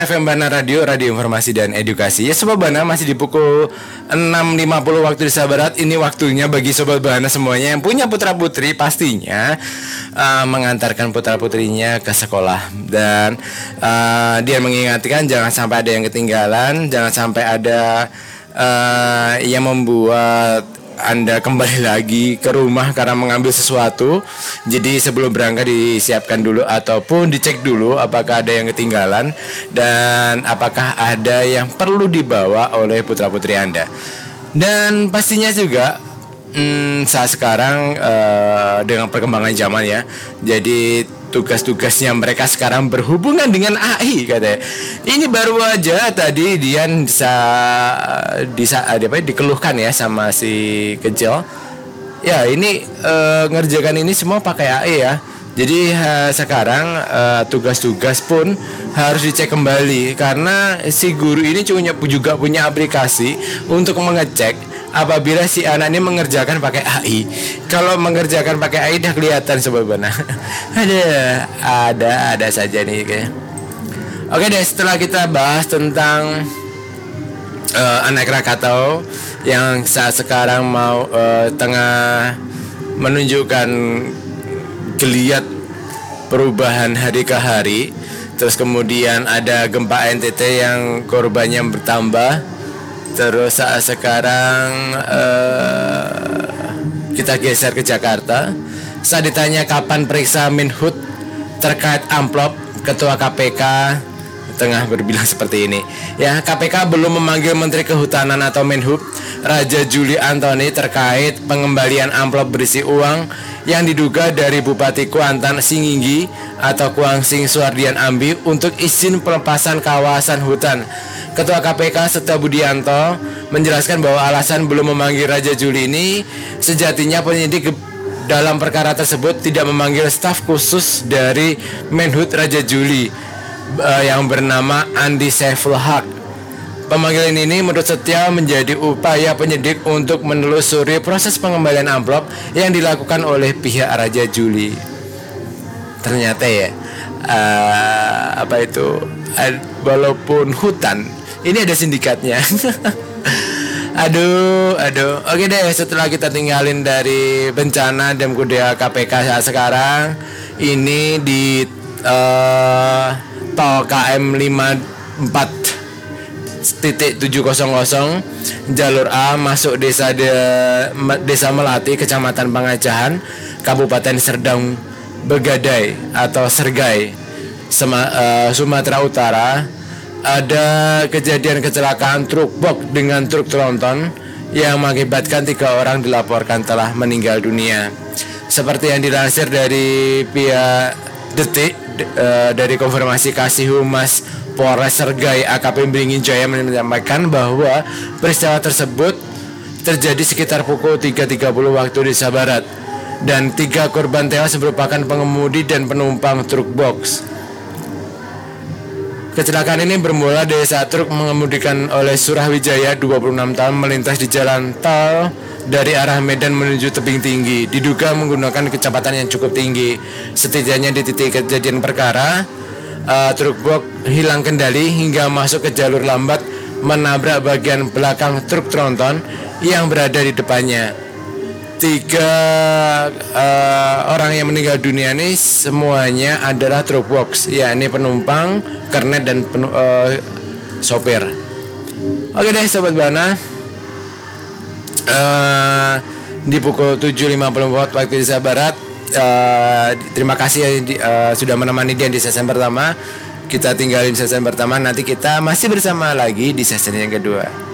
FM Bana Radio, Radio Informasi dan Edukasi. Ya Sobat Bana, masih di pukul 6.50 waktu Indonesia Barat. Ini waktunya bagi Sobat Bana semuanya yang punya putra putri pastinya mengantarkan putra putrinya ke sekolah. Dan dia mengingatkan jangan sampai ada yang ketinggalan, jangan sampai ada yang membuat Anda kembali lagi ke rumah karena mengambil sesuatu. Jadi sebelum berangkat disiapkan dulu ataupun dicek dulu apakah ada yang ketinggalan dan apakah ada yang perlu dibawa oleh putra-putri Anda. Dan pastinya juga saat sekarang dengan perkembangan zaman ya, jadi tugas-tugasnya mereka sekarang berhubungan dengan AI katanya. Ini baru aja tadi Dian dikeluhkan ya sama si kecil. Ya ini ngerjakan ini semua pakai AI ya. Jadi sekarang tugas-tugas pun harus dicek kembali karena si guru ini juga punya aplikasi untuk mengecek apabila si anak ini mengerjakan pakai AI. Kalau mengerjakan pakai AI dah kelihatan Sobat Bana. ada saja nih kayaknya. Oke deh, setelah kita bahas tentang anak Krakatau yang saat sekarang mau tengah menunjukkan geliat perubahan hari ke hari. Terus kemudian ada gempa NTT yang korbannya bertambah. Terus saat sekarang kita geser ke Jakarta. Saat ditanya kapan periksa Menhub terkait amplop, Ketua KPK tengah berbilang seperti ini. Ya, KPK belum memanggil Menteri Kehutanan atau Menhub Raja Juli Antoni terkait pengembalian amplop berisi uang yang diduga dari Bupati Kuantan Singinggi atau Kuangsing Suardian Ambi untuk izin pelepasan kawasan hutan. Ketua KPK Setia Budianto menjelaskan bahwa alasan belum memanggil Raja Juli ini sejatinya penyidik dalam perkara tersebut tidak memanggil staf khusus dari Menhub Raja Juli yang bernama Andi Saiful Haq. Pemanggilan ini menurut Setia menjadi upaya penyidik untuk menelusuri proses pengembalian amplop yang dilakukan oleh pihak Raja Juli. Ternyata ya walaupun hutan ini ada sindikatnya. Aduh. Oke deh, setelah kita tinggalin dari bencana dan budaya KPK saat sekarang ini di tol KM 54.700 jalur A masuk desa Melati, Kecamatan Pangacahan, Kabupaten Serdang Begadai atau Sergai, Sumatera Utara. Ada kejadian kecelakaan truk box dengan truk tronton yang mengakibatkan 3 orang dilaporkan telah meninggal dunia. Seperti yang dilansir dari pihak Detik, dari konfirmasi Kasih Humas Polres Sergai AKP Beringin Jaya menyampaikan bahwa peristiwa tersebut terjadi sekitar pukul 3.30 waktu Indonesia Barat dan 3 korban tewas merupakan pengemudi dan penumpang truk box. Kecelakaan ini bermula dari saat truk mengemudikan oleh Surahwijaya 26 tahun melintas di jalan tol dari arah Medan menuju tebing tinggi, diduga menggunakan kecepatan yang cukup tinggi. Setidaknya di titik kejadian perkara, truk box hilang kendali hingga masuk ke jalur lambat menabrak bagian belakang truk tronton yang berada di depannya. 3 orang yang meninggal dunia ini semuanya adalah truk box, yakni penumpang, kernet dan sopir. Oke deh Sobat Bana, di pukul 7.50 waktu Indonesia Barat. Terima kasih sudah menemani Dian di sesi pertama. Kita tinggalin sesi pertama, nanti kita masih bersama lagi di sesi yang kedua.